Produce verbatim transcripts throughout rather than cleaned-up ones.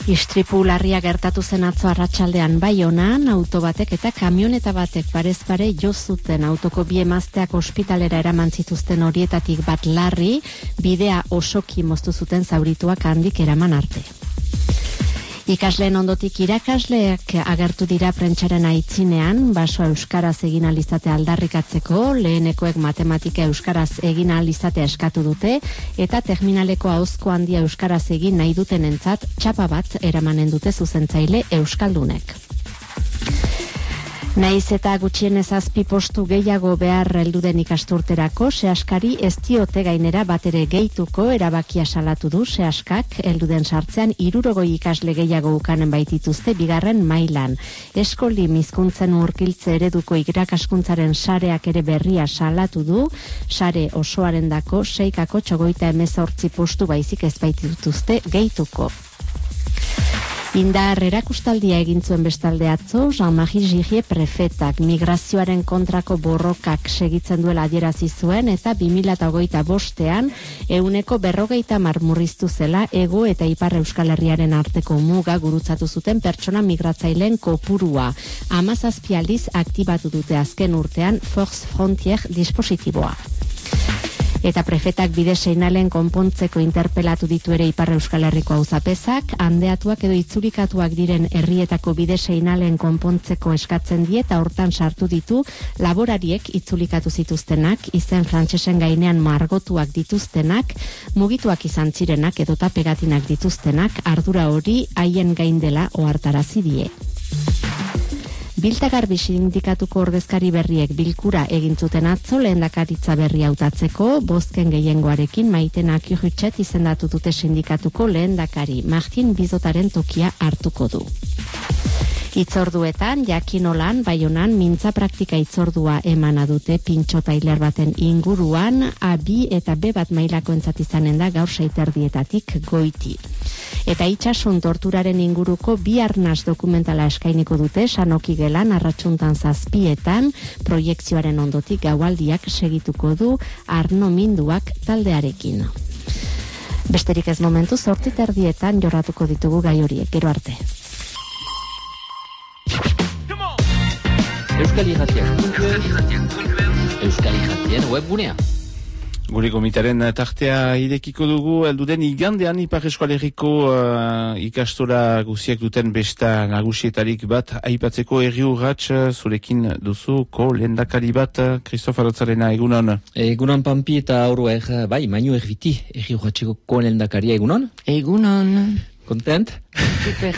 Istripu larria gertatu zen atzo arratsaldean Baionan, auto batek eta kamioneta batek parez pare jo zuten. Autoko bi emazteak ospitalera eraman zituzten, horietatik bat larri, bidea osoki moztu zuten zaurituak handik eraman arte. Ikasleen ondotik irakasleak agertu dira prentsaren aitzinean, basoa euskaraz egin alizatea aldarrikatzeko, lehenekoek matematika euskaraz egin alizatea eskatu dute, eta terminaleko ahozko handia euskaraz egin nahi dutenentzat txapa bat eramanen dute zuzentzaile euskaldunek. Naiz eta gutxienez zazpi postu gehiago behar helduden ikasturterako, sehaskari ez diote gainera batere gehituko, erabakia salatu du sehaskak helduden sartzean hirurogei ikasle gehiago ukanen baitituzte bigarren mailan. Eskoli hizkuntzen urkiltze ereduko irakaskuntzaren sareak ere berria salatu du, sare osoarendako seikako txogoita hemezortzi postu baizik ez baitituzte gehituko. Indar erakustaldia egin zuen bestalde atzo, Jean-Marie Girie prefetak migrazioaren kontrako borrokak segitzen duela adierazi zuen eta bi mila hogeita bostean ehuneko berrogeita hamar murriztu zela Hego eta Ipar Euskal Herriaren arteko muga gurutzatu zuten pertsona migratzaileen kopurua. Hamazazpi aldiz aktibatu dute azken urtean Force Frontier dispositiboa. Eta prefetak bide seinalen konpontzeko interpelatu ditu ere Ipar Euskal Herriko auzapezak, handeatuak edo itzulikatuak diren herrietako bide seinalen konpontzeko eskatzen die eta hortan sartu ditu laborariek itzulikatu zituztenak, izen frantsesen gainean margotuak dituztenak, mugituak izan zirenak edota pegatinak dituztenak, ardura hori haien gain dela ohartarazi die. Biltagarbi sindikatuko ordezkari berriek bilkura egin zuten atzo lehendakaritza berri hautatzeko, bozken gehiengoarekin Maiten Akirutxet izendatu dute sindikatuko lehendakari. Martin Bizotaren tokia hartuko du. Itzorduetan, Jakinolan, Baionan, mintza praktika itzordua emana dute pintxo tailer baten inguruan, A bi eta B bat mailako entzat izanen da gaur seiterdietatik goiti. Eta itxasun torturaren inguruko bi arnaz dokumentala eskainiko dute Sanoki gelan arratsuntan zazpietan, proiekzioaren ondotik gaualdiak segituko du Arno Minduak taldearekin. Besterik ez momentu, zortzi terdietan jorratuko ditugu gai horiek, gero arte. Euskal Irratiak Euskal Irratien webgunea. Gure gomitaren tartea irekiko dugu, elduden igandean Ipar Euskal Herriko uh, ikastora guziak duten besta nagusietarik bat aipatzeko Herri Urrats zurekin duzuko lehendakari bat, Kristof Arotzarena, egunon. Egunon Pampi eta Auruer, bai, Mainu Erbiti, Herri Urratseko ko lehendakaria, egunon? Egunon. Kontent? Super.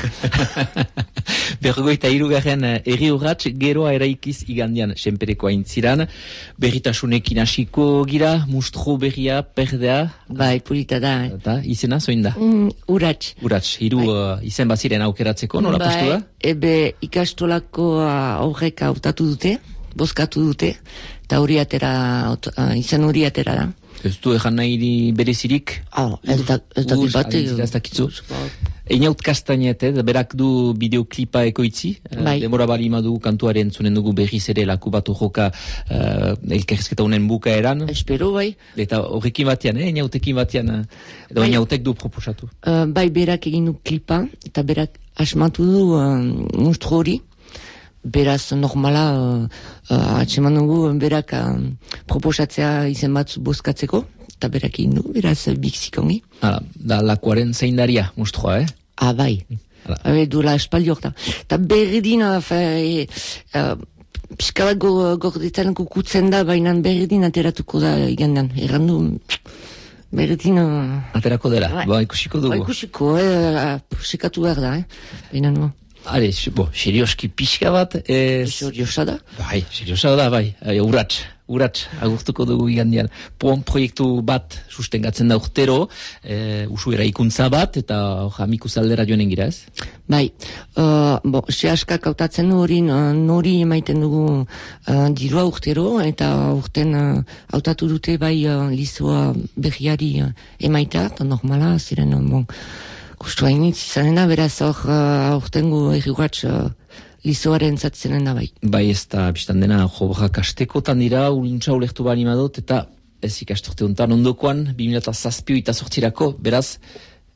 Berrogoita hirugarren Herri Urrats geroa eraikiz igandean senpereko aintziran, berritasunekin hasiko gira, mustro berria, perdea. Bai, polita da. Eh? Eta izena zoin da? Mm, Urrats. Urrats, hiru uh, izen baziren aukeratzeko, nola bai, postu da? Ebe ikastolako aurrek hautatu dute, bozkatu dute, eta hori atera, uh, izan hori atera da. Ez du egan nahi berezirik? Oh, ez dakit bat. Ez dakitzu. Einaut Kastainet, eh, berak du bideoklipa ekoitzi. Bai. Demora bali madu kantuaren zunen dugu berriz ere laku batu joka uh, elkerrezketa honen bukaeran. Espero, bai. Eta horrekin batean, eh, einautekin batean, edo bai. Einautek du proposatu. Uh, bai, berak egin du klipa, eta berak asmatu du uh, mustro hori. Beraz, normala, uh, uh, atseman dugu, berak uh, proposatzea izen bat bozkatzeko, eta berak egin du, beraz, bizik ongi. Hala, da lakuaren zeindaria, mustroa, eh? Ah, bai. Habe, duela espaldi horta. Eta berdin, uh, e, uh, pixka bat gordetan kukutzen da, baina berdin ateratuko da igandan. Errandu, berdin... Uh, Aterako dela, bai. Ba, ikusiko dugu. Ba, ikusiko, eh, sekatu behar da, eh? Baina no. Hale, bo, serioski pixka bat... Ez... Seriosa da? Bai, seriosa da, bai. E, urrats, urrats, agurtuko dugu igandian. Pon proiektu bat sustengatzen da urtero, e, usu eraikuntza bat, eta amikuz aldera joanen gira, ez? Bai, uh, bo, sehaskak hautatzen du hori, uh, nori emaiten dugu uh, dirua urtero, eta urten hautatu uh, dute bai uh, lizoa berriari uh, emaita, eta normala, ziren, uh, bon... Kustua initz izanen da, beraz hor aurtengo Herri Urrats uh, lizoaren zatzenen da bai. Bai, ez da, biztan dena, jobrak astekotan dira, ulintza ulektu bali madot, eta ez ikastorte honetan ondokoan, bi mila zazpio eta sortzirako, beraz,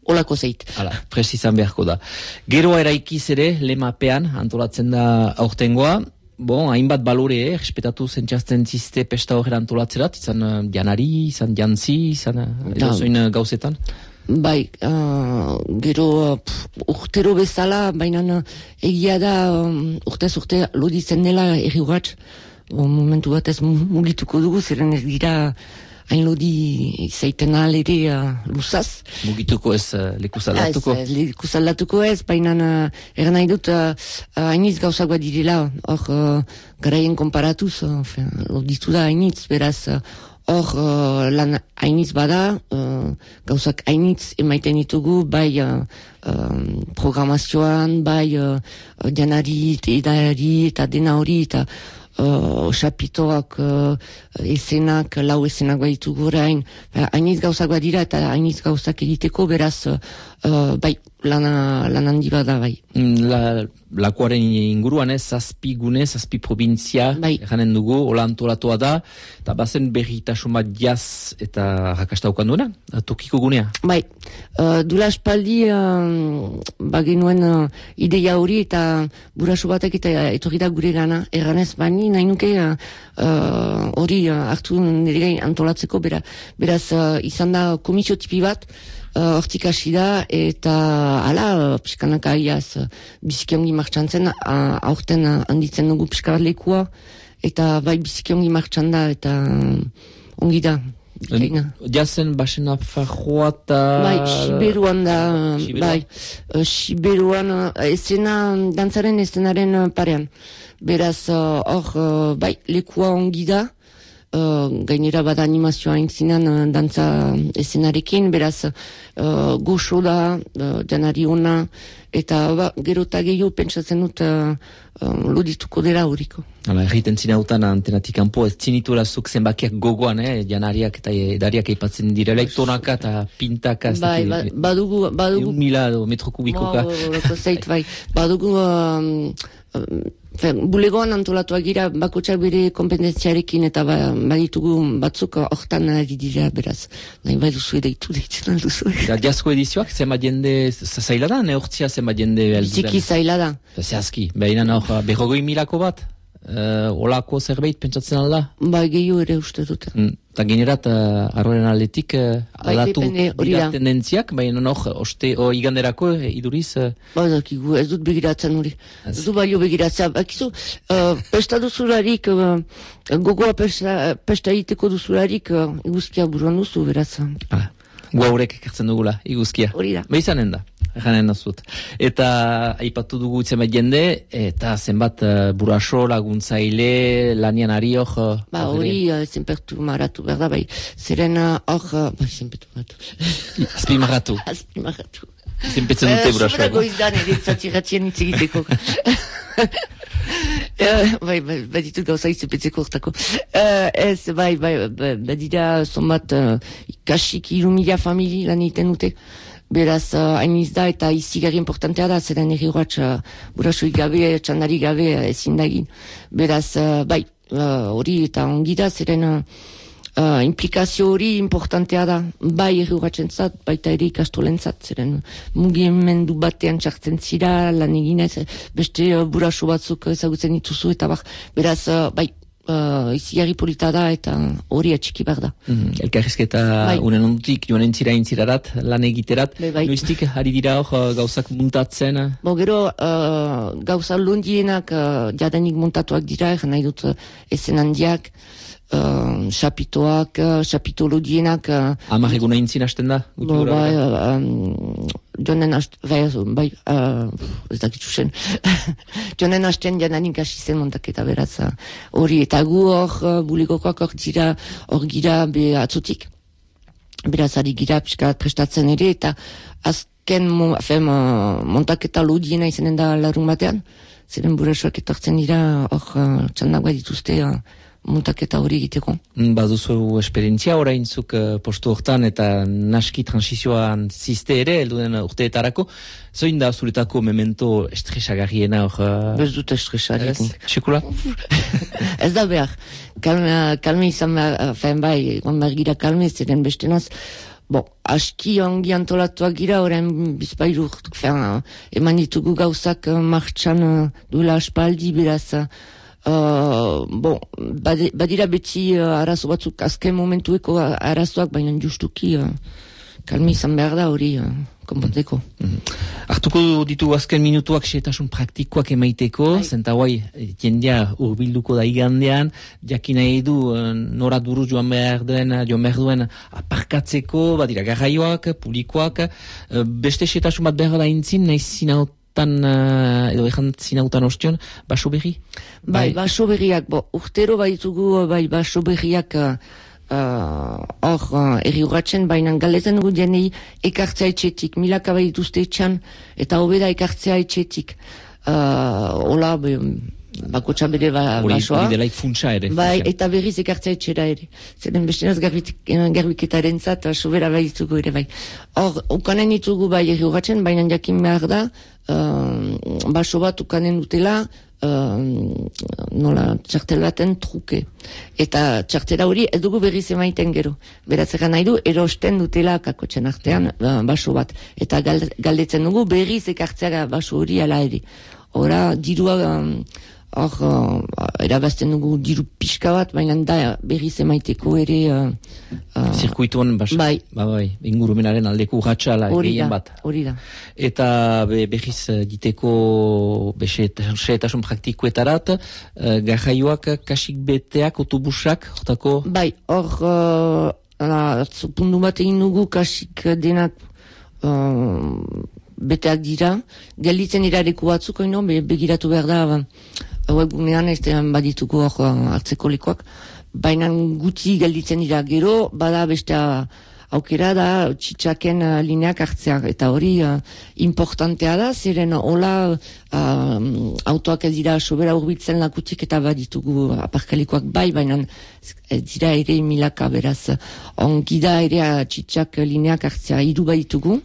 olako zeit. Hala, presizan beharko da. Geroa eraikiz ere, lemapean, antolatzen da aurtengoa. Bon, hainbat balore, eh, respetatu zentzazten ziste pesta horre antolatzerat, izan uh, janari, izan jantzi, izan uh, edozoin uh, gauzetan? Bai, uh, gero uh, urtero bezala, baina egia da um, urtez urte loditzen dela erri urratx. Momentu bat ez mugituko dugu, zeren ez dira hain lodi zaiten ahal ere uh, luzaz. Mugituko ez uh, lekuz aldatuko? Ez, lekuz aldatuko ez, baina uh, eran nahi dut hainiz uh, uh, gauzak bat direla, hor uh, garaien konparatuz, uh, loditu da hainitz, beraz hor uh, uh, lan hainitz bada, uh, gauzak hainitz emaiten ditugu, bai uh, uh, programazioan, bai uh, janari, edari eta dena hori, eta Uh, xapitoak, uh, esenak, lau esenak baitu gorain, hainiz gauzak badira eta hainiz gauzak egiteko, beraz, uh, bai, lana, lan handi bada, bai. La, lakuaren inguruan ez, zazpi gune, zazpi provintzia, bai. Eranen dugu, hola antolatua da, eta bazen berritasun bat jaz eta rakastaukan duena, tokiko gunea? Bai, uh, dula espaldi, uh, bagenuen uh, ideia hori eta burasu batek eta etorri da gure gana, erranez bani, nahi nuke hori uh, uh, hartu nire antolatzeko, bera, beraz uh, izan da komisio tipi bat, hortik uh, hasi da, eta ala, uh, pixkanaka aiaz, uh, bizikiongi martxan zen, uh, aurten uh, handitzen dugu pixka bat lekua, eta bai bizikiongi martxan da, eta uh, ongi da. Jazen basen afarroa eta... Bai, Siberuan da, bai, uh, Siberuan, uh, esena, dantzaren esenaren uh, parean. Beraz, hor, uh, uh, bai, lekua ongi da, uh, gainera bada animazioa intzinan uh, dantza esenarekin, beraz, uh, goxo da, uh, janari ona, eta ba, gero eta gehiago pentsatzen dut uh, um, lodituko dela horiko. Hala, erriten zinautan antenatik kanpo, ez zinitu lazuk zenbakiak gogoan, eh? Janariak eta edariak eipatzen direla, ektonaka eta pintaka. Bai, ba, badugu, badugu... Eun mila metro kubikoka. Ba, zait, bai, badugu... Um, um, bulegoan antolatuak gira bakotxak bere kompetentziarekin eta ba, baditugu batzuk hortan ari dira, beraz nahi bai duzu edaitu deitzen alduzu. Eta jazko edizioak zenbat jende zaila da, neortzia zenbat jende biziki zaila da. Zehazki, behinan hor berrogoi milako bat, uh, olako zerbait pentsatzen alda? Bai, gehiago ere uste dute. Mm. Eta generat, uh, arroren aldetik, uh, bai, aldatu dira tendentziak, baina hor, oste, o iganderako eh, iduriz? Uh... Ba, dakigu, ez dut begiratzen hori. Ez du balio begiratzen. Akizu, uh, pesta duzularik, uh, gogoa pesta, pesta egiteko duzularik, uh, iguzkia buruan duzu, beraz. Ah, guaurek ekartzen dugula, iguzkia. Hori da. Behizanen da. Janen nazut. Eta aipatu dugu zenbat jende, eta zenbat uh, buraso, laguntzaile, lanian ari hor... Uh, ba, hori uh, zenpertu maratu, berda, bai. Zeren hor... Uh, bai, zenpertu maratu. Azpi maratu. Azpi maratu. Zenpetzen dute burasoa. Sobera goizdan, ere, zatiratien hitz egiteko. Bai, bai, baditut gauza izepetzeko hortako. Uh, ez, bai, bai, badira zonbat uh, kasik iru mila famili lan egiten dute. Beraz, hain uh, izda eta izigarri importantea da, zeren erri horatz uh, burasoik gabe, txandari gabe uh, ezin dagin. Beraz, uh, bai, hori uh, eta ongi da, zeren uh, uh, implikazio hori importantea da, bai erri horatzen zat, baita ere ikastolentzat, zeren mugimendu batean txartzen zira, lan eginez, beste uh, buraso batzuk ezagutzen dituzu, eta bar, beraz, uh, bai, Uh, izigarri polita da eta hori atxiki behar da. Mm, Elkarrizketa bai. Unen ondutik joan entzira entzirarat, lan egiterat. Bai, bai. Noiztik ari dira hor gauzak muntatzen? Bo, gero uh, gauza lundienak uh, jadanik muntatuak dira, nahi dut uh, esen handiak, uh, xapitoak, uh, xapito lodienak. Uh, Amar eguna intzin hasten da? Bo, bai, uh, um, jonen hasten, bai, bai uh, ez dakitzu zen. Jonen hasten jadanik hasi zen montaketa beraz. Hori, uh, eta gu hor, uh, bulegokoak hor dira, hor gira be atzotik. Beraz, ari gira pixka prestatzen ere, eta azken mo, fem, uh, montaketa lodiena izanen da larun batean. Zeren burasoak etortzen dira, hor uh, txandagoa dituzte, uh, muntaketa hori egiteko. Baduzu esperientzia oraintzuk uh, postu hortan eta naski transizioan ziste ere, elduden urteetarako. Zoin da zuretako memento estresagarriena hor? Uh... Bez dut estresarik. Txekula? Ez da behar. Kalme, kalme izan behar, fein bai, egon behar gira kalme, zeren bestenaz, Bon, aski ongi antolatuak gira, orain bizpailu eman ditugu gauzak martxan duela aspaldi, beraz, uh, bon, badira beti uh, arazo batzuk, azken momentueko arazoak, baina justuki uh, kalmi izan behar da hori uh, konponteko. Mm-hmm. Artuko ditu azken minutuak xetasun praktikoak emaiteko, zenta guai, jendea urbilduko da igandean, jakin nahi du nora duru joan behar duen, joan behar duen aparkatzeko, badira garraioak, publikoak, beste xetasun bat behar da intzin, nahi zinautan, edo ezan zinautan ostion, baso berri? Bai, baso berriak, bo, urtero baitugu, bai, baso berriak, hor uh, uh, erri urratzen, baina galetan dugu jenei ekartzea etxetik, milaka bai dituzte etxan, eta hobeda ekartzea etxetik. Uh, Ola, be, bako txabere ba, basoa. Hori delaik funtsa ere. Bai, eta berriz ekartzea etxera ere. Zeren bestenaz garbiketaren zat, sobera bai ditugu ere bai. Hor, ukanen ditugu bai erri urratzen, baina jakin behar da, uh, baso bat ukanen dutela, Uh, nola txartel baten truke. Eta txartela hori ez dugu berriz emaiten gero. Beraz egan nahi du, erosten dutela kakotxen artean uh, baso bat. Eta galdetzen dugu berriz ekartzea baso hori ala ere. Hora, dirua um, hor, uh, erabazten dugu diru pixka bat, baina da berriz emaiteko ere uh, uh, zirkuituan baso. Bai. Ba, bai, ingurumenaren aldeko urratxala gehien bat. Hori da. Eta be, berriz diteko xehetasun praktikoetarat, uh, garraioak kasik beteak, autobusak, jotako? Bai, hor, uh, zupundu bat egin dugu kasik denak uh, beteak dira. Gelditzen irareku batzuk, oino, be, begiratu behar da, webgunean ez badituko hor hartzeko lekuak, baina gutxi gelditzen dira gero, bada beste aukera da txitsaken uh, lineak hartzea, eta hori uh, importantea da, ziren hola uh, autoak ez dira sobera urbiltzen lakutik eta baditugu aparkalikoak bai, baina ez dira ere milaka beraz, ongi da ere uh, txitsak lineak hartzea, hiru baditugu,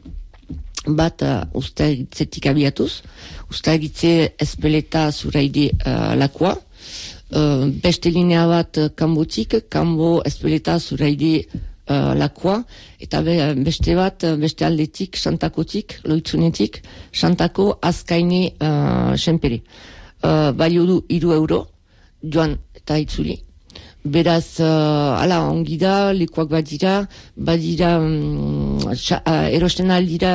bat uh, ustaegitzetik abiatuz, ustaegitze espeleta zuraide uh, lakoa, uh, beste linea bat uh, kanbotik, kanbo espeleta zuraide uh, lakoa, eta be, beste bat, uh, beste aldetik, santakotik, loitzunetik, santako azkaine uh, senpere. Uh, balio du iru euro, joan eta itzuli. Beraz, uh, ala, ongi da, lekuak badira, badira, um, xa, uh, erosten aldira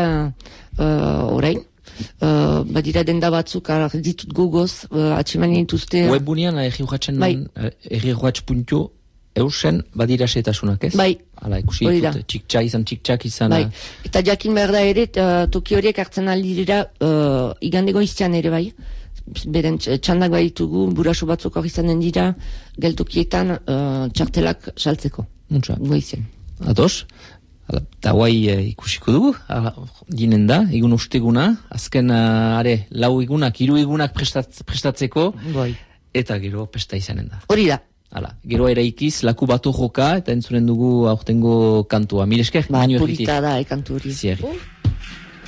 uh, orain, uh, badira denda batzuk, ditut gogoz, uh, atxeman dituzte. Webbunean, erri urratxen, bai. erri urratx puntu, eusen, badira setasunak, ez? Bai. Ala, ikusi ditut, txiktsa izan, txiktsak izan. Bai, eta jakin behar da ere, uh, toki horiek hartzen aldira, uh, igandego iztean ere bai. Beren txandak baitugu, buraso batzuk hori izanen dira, geltokietan uh, txartelak saltzeko. Muntza. Goizen. Ados? Eta guai e, ikusiko dugu, ginen da, egun usteguna, azken uh, are, lau egunak, hiru egunak prestatz, prestatzeko, Goi. Eta gero pesta izanen da. Hori da. Hala, gero eraikiz, laku batu joka, eta entzuren dugu aurtengo kantua. Mil esker, Ba, baino polita da, e kantu hori. Zierri.